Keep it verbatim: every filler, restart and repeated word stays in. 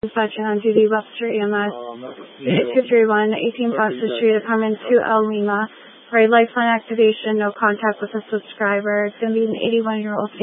Inspection on duty, Webster E M S, two three one, eighteen Foster Street, apartment two L Lima, for a lifeline activation, no contact with the subscriber. It's going to be an eighty-one-year-old